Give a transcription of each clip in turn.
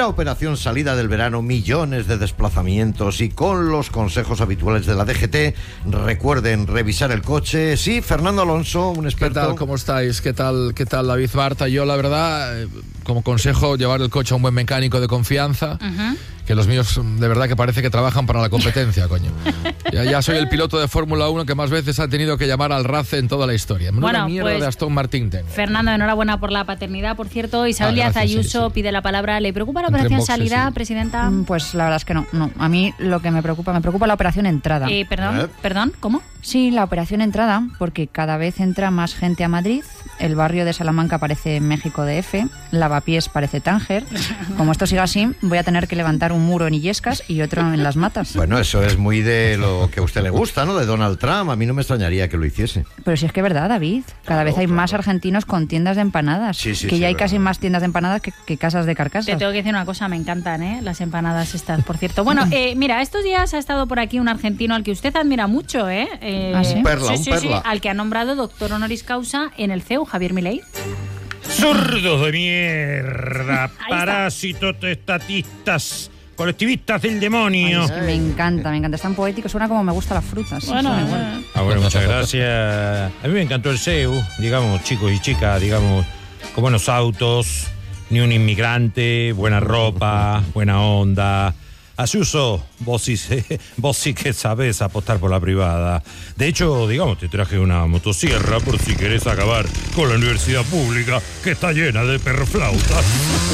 primera operación salida del verano, millones de desplazamientos y con los consejos habituales de la DGT. Recuerden revisar el coche. Sí, Fernando Alonso, un experto. ¿Qué tal? ¿Cómo estáis? ¿Qué tal, David Barta? Yo, la verdad, como consejo, llevar el coche a un buen mecánico de confianza. Que los míos, de verdad, que parece que trabajan para la competencia, coño. Ya soy el piloto de Fórmula 1 que más veces ha tenido que llamar al RACE en toda la historia. Menuda mierda pues, de Aston Martin tengo. Fernando, enhorabuena por la paternidad, por cierto. Isabel Díaz Ayuso pide la palabra. ¿Le preocupa la operación salida, presidenta? Pues la verdad es que no. A mí lo que me preocupa la operación entrada. ¿Perdón? ¿Cómo? Sí, la operación entrada, porque cada vez entra más gente a Madrid. El barrio de Salamanca parece México DF, Lavapiés parece Tánger. Como esto siga así, voy a tener que levantar un muro en Illescas y otro en Las Matas. Bueno, eso es muy de lo que a usted le gusta, ¿no? De Donald Trump. A mí no me extrañaría que lo hiciese. Pero si es que es verdad, David. Cada vez hay más argentinos con tiendas de empanadas. Que ya hay casi más tiendas de empanadas que casas de carcasas. Te tengo que decir una cosa, me encantan, las empanadas estas, por cierto. Bueno, mira, estos días ha estado por aquí un argentino al que usted admira mucho, ¿Ah, sí? Un perla. Sí, al que ha nombrado doctor honoris causa en el CEU, Javier Milei. Zurdos de mierda, parásitos, estatistas, colectivistas del demonio. Ay, es que me encanta. Es tan poético, suena como me gustan las frutas. Bueno, muchas gracias. A mí me encantó el CEU, digamos, chicos y chicas, digamos, con buenos autos, ni un inmigrante, buena ropa, buena onda. Ayuso, vos sí que sabés apostar por la privada. De hecho, digamos, te traje una motosierra por si querés acabar con la universidad pública, que está llena de perroflautas.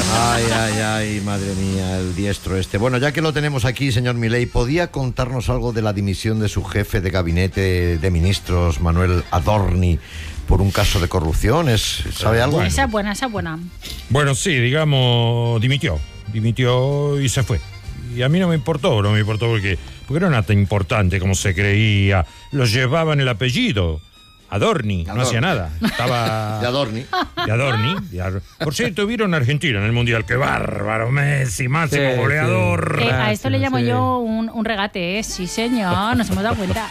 Ay, madre mía, el diestro este. Bueno, ya que lo tenemos aquí, señor Milei, ¿podía contarnos algo de la dimisión de su jefe de gabinete de ministros, Manuel Adorni, por un caso de corrupción? ¿Sabe algo? Esa es buena. Bueno, sí, digamos, dimitió y se fue. Y a mí no me importó porque no era tan importante como se creía. Lo llevaban el apellido. Adorni, no hacía nada. Estaba... De Adorni. Por cierto, vieron a Argentina en el Mundial. ¡Qué bárbaro! Messi, máximo goleador. A esto le llamo yo un regate, Sí, señor, nos hemos dado cuenta.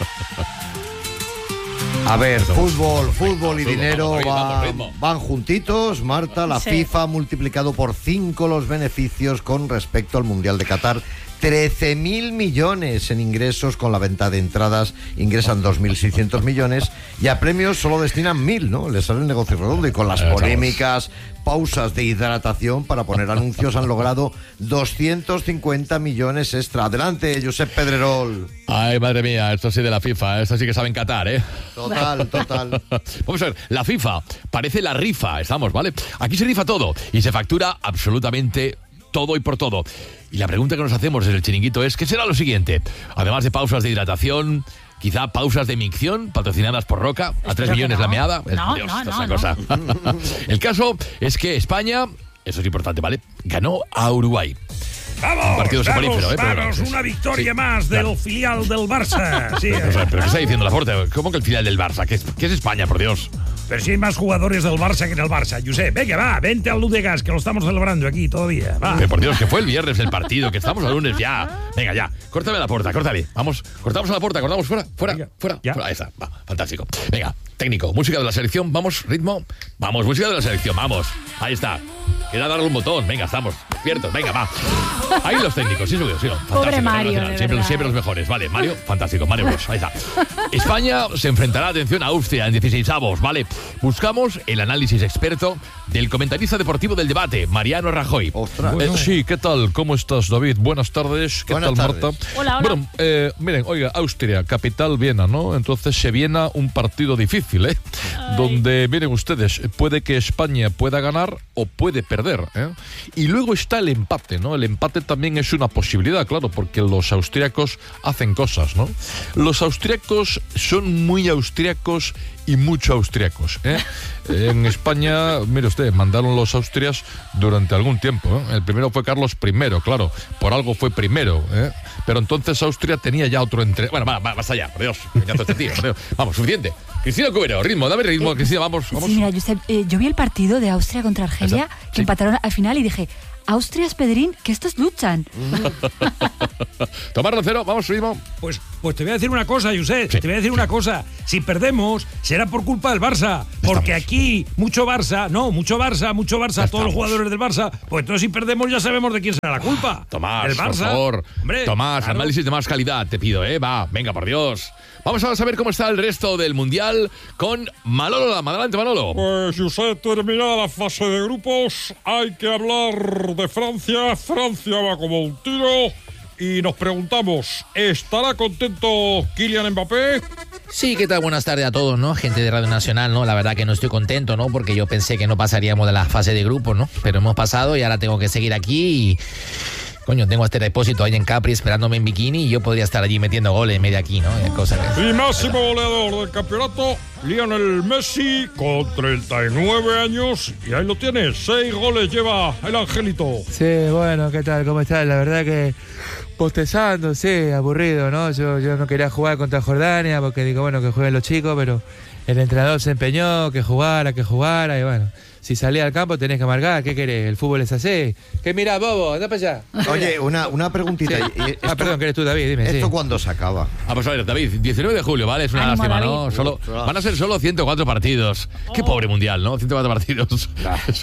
A ver, fútbol y dinero van juntitos, Marta. La FIFA ha multiplicado por 5 los beneficios con respecto al Mundial de Qatar. 13.000 millones en ingresos con la venta de entradas, ingresan 2.600 millones y a premios solo destinan 1.000, ¿no? Les sale el negocio redondo y con las polémicas pausas de hidratación para poner anuncios han logrado 250 millones extra. Adelante, Josep Pedrerol. Ay, madre mía, esto sí de la FIFA, esto sí que saben catar, Total. Vamos a ver, la FIFA parece la rifa, estamos, ¿vale? Aquí se rifa todo y se factura absolutamente todo y por todo. Y la pregunta que nos hacemos en el chiringuito es, ¿qué será lo siguiente? Además de pausas de hidratación, quizá pausas de micción patrocinadas por Roca, a 3 millones la meada. No. Cosa. El caso es que España, eso es importante, ¿vale? Ganó a Uruguay. ¡Vamos! Partido soporífero, vamos, una victoria más del filial del Barça. Sí, ¿Pero qué está diciendo Laporte? ¿Cómo que el filial del Barça? ¿Qué es España, por Dios? Pero si hay más jugadores del Barça que en el Barça, Josep. Venga, va, vente al Ludegas, que lo estamos celebrando aquí todavía. Va. Pero por Dios, que fue el viernes el partido, que estamos el lunes ya. Venga, ya, córtame la puerta, córtale. Vamos, cortamos a la puerta, cortamos fuera. Ahí está, va, fantástico. Venga, técnico, música de la selección, vamos, ritmo. Vamos, música de la selección, vamos. Ahí está. Queda darle un botón, venga, estamos despiertos, venga, va. Ahí los técnicos, sí. Pobre Mario, siempre los mejores, vale, Mario, fantástico, Mario Bros, ahí está. España se enfrentará, atención, a Austria en 16avos, ¿vale? Buscamos el análisis experto del comentarista deportivo del debate, Mariano Rajoy. Sí, ¿qué tal? ¿Cómo estás, David? Buenas tardes. ¿Qué tal, Marta? Hola. Bueno, miren, oiga, Austria, capital Viena, ¿no? Entonces se viene un partido difícil, donde, miren ustedes, puede que España pueda ganar o puede perder, Y luego está el empate, ¿no? El empate también es una posibilidad, claro, porque los austriacos hacen cosas, ¿no? Los austriacos son muy austriacos y mucho austriacos, En España, mire usted, mandaron los austrias durante algún tiempo, El primero fue Carlos I, claro, por algo fue primero, Pero entonces Austria tenía ya otro Bueno, basta ya, por Dios, me encanta este tío, por Dios. Vamos, suficiente. Cristina Cubero, dame ritmo, Cristina, vamos. Sí, mira, yo vi el partido de Austria contra Argelia, que empataron al final y dije, Austrias, Pedrín, que estos luchan. Tomás Roncero, vamos, Ritmo. Pues te voy a decir una cosa, Josep, te voy a decir una cosa. Si perdemos, será por culpa del Barça. Porque aquí, mucho Barça, todos los jugadores del Barça, pues entonces si perdemos ya sabemos de quién será la culpa. Tomás, el Barça. por favor. Hombre, Tomás, claro. Análisis de más calidad, te pido, Va, venga, por Dios. Vamos a saber cómo está el resto del Mundial con Manolo Lama. Adelante, Manolo. Pues, Josep, terminada la fase de grupos, hay que hablar de Francia. Francia va como un tiro. Y nos preguntamos, ¿estará contento Kylian Mbappé? Sí, ¿qué tal? Buenas tardes a todos, ¿no? Gente de Radio Nacional, ¿no? La verdad que no estoy contento, ¿no? Porque yo pensé que no pasaríamos de la fase de grupos, ¿no? Pero hemos pasado y ahora tengo que seguir aquí y... Coño, tengo este depósito ahí en Capri esperándome en bikini y yo podría estar allí metiendo goles en medio aquí, ¿no? Y máximo goleador del campeonato, Lionel Messi, con 39 años. Y ahí lo tienes, 6 goles lleva el angelito. Sí, bueno, ¿qué tal? ¿Cómo estás? La verdad que postezando, sí, aburrido, ¿no? Yo no quería jugar contra Jordania porque digo, bueno, que jueguen los chicos, pero el entrenador se empeñó, que jugara, y bueno... Si salía al campo tenés que marcar, ¿qué querés? El fútbol es así. ¿Qué mirás, bobo? Anda para allá. Oye, una preguntita. Sí. Perdón, que eres tú, David, dime. ¿Esto sí. cuándo se acaba? Vamos a ver, David, 19 de julio, ¿vale? Es una Ánimo, lástima, David. ¿no? Van a ser solo 104 partidos. Qué pobre mundial, ¿no? 104 partidos.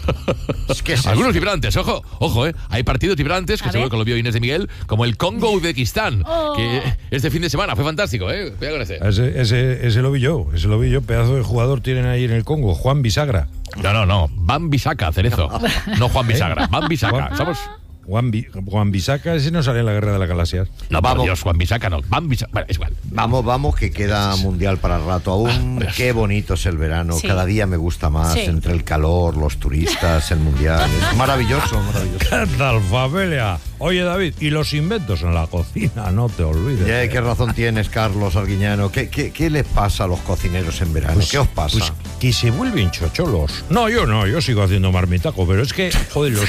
Es que es Algunos eso. vibrantes, ojo, Hay partidos vibrantes, que A seguro ver. que lo vio Inés de Miguel, como el Congo-Uzbekistán, que este fin de semana fue fantástico, Cuidado con ese. Ese lo vi yo, pedazo de jugador tienen ahí en el Congo, Juan Bisagra. No, Van Bisaca, Cerezo. No Juan Bisagra, Van Bisaca, ¿sabes? Juan Bisaca, ese no sale en la Guerra de las Galaxias. No, por Dios, Juan Bisaca no. Van Bisaca, bueno, es igual. Vamos, que queda mundial para el rato aún. Qué bonito es el verano. Sí. Cada día me gusta más. Sí. Entre el calor, los turistas, el mundial. Es maravilloso. ¿Qué tal, familia? Oye, David, y los inventos en la cocina, no te olvides. ¿Qué razón tienes, Carlos Arguiñano? ¿Qué les pasa a los cocineros en verano? ¿Qué os pasa? Pues que se vuelven chocholos. No, yo sigo haciendo marmitaco, pero es que, joder,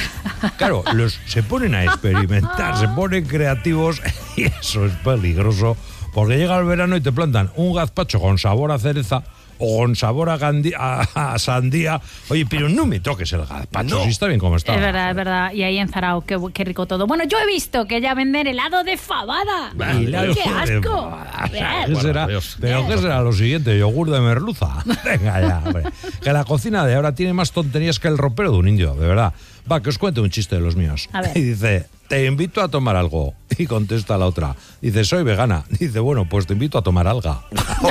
se ponen a experimentar, se ponen creativos y eso es peligroso, porque llega el verano y te plantan un gazpacho con sabor a cereza o con sabor a sandía. Oye, pero no me toques el gazpacho, si está bien como está. Es verdad. Y ahí en Zarao, qué rico todo. Bueno, yo he visto que ya venden helado de fabada. ¡Qué asco! ¿Qué será? ¿Pero qué será lo siguiente? ¿Yogur de merluza? Venga ya, hombre. Que la cocina de ahora tiene más tonterías que el ropero de un indio, de verdad. Va, que os cuente un chiste de los míos. A ver. Y dice, te invito a tomar algo. Y contesta la otra. Dice, soy vegana. Dice, bueno, pues te invito a tomar alga.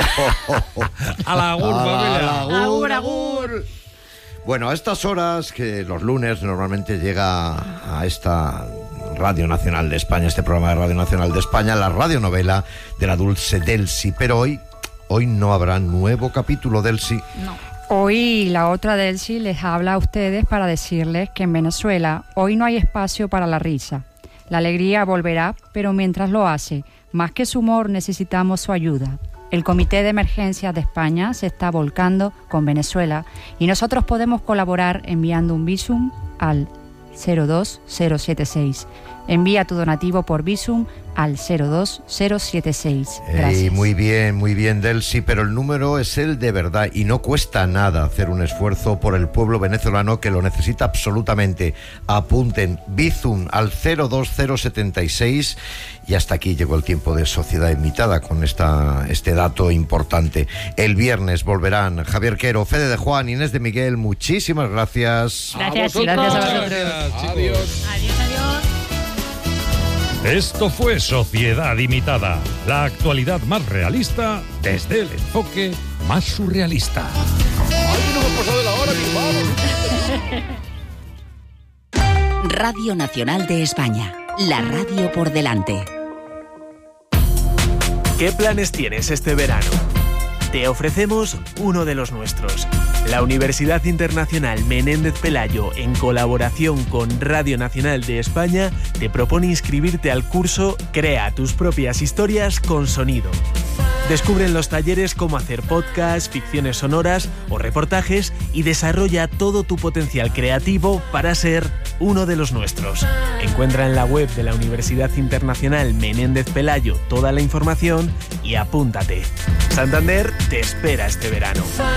A la agur, familia. Agur. Bueno, a estas horas, que los lunes normalmente llega a esta Radio Nacional de España, este programa de Radio Nacional de España, la radionovela de la Dulce Delcy. Pero hoy no habrá nuevo capítulo, Delcy. No. Hoy la otra Delcy les habla a ustedes para decirles que en Venezuela hoy no hay espacio para la risa. La alegría volverá, pero mientras lo hace, más que su humor necesitamos su ayuda. El Comité de Emergencias de España se está volcando con Venezuela y nosotros podemos colaborar enviando un Bizum al 02076. Envía tu donativo por Bizum al 02076. Gracias. Muy bien, Delcy, pero el número es el de verdad y no cuesta nada hacer un esfuerzo por el pueblo venezolano que lo necesita absolutamente. Apunten Bizum al 02076 y hasta aquí llegó el tiempo de Sociedad Invitada con este dato importante. El viernes volverán Javier Quero, Fede de Juan, Inés de Miguel. Muchísimas gracias. Gracias, chicos. Gracias a vosotros. Adiós. Adiós. Esto fue Sociedad Imitada, la actualidad más realista desde el enfoque más surrealista. Radio Nacional de España, la radio por delante. ¿Qué planes tienes este verano? Te ofrecemos uno de los nuestros. La Universidad Internacional Menéndez Pelayo, en colaboración con Radio Nacional de España, te propone inscribirte al curso Crea tus propias historias con sonido. Descubre en los talleres cómo hacer podcasts, ficciones sonoras o reportajes y desarrolla todo tu potencial creativo para ser uno de los nuestros. Encuentra en la web de la Universidad Internacional Menéndez Pelayo toda la información y apúntate. Santander te espera este verano.